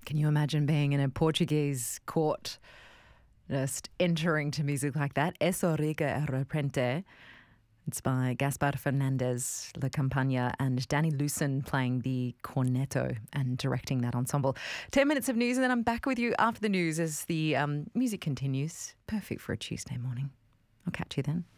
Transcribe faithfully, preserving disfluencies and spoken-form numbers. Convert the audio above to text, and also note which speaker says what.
Speaker 1: Can you imagine being in a Portuguese court, just entering to music like that? Eso Riga Repente. It's by Gaspar Fernandez La Campana and Danny Lucen playing the cornetto and directing that ensemble. Ten minutes of news and then I'm back with you after the news as the um, music continues. Perfect for a Tuesday morning. I'll catch you then.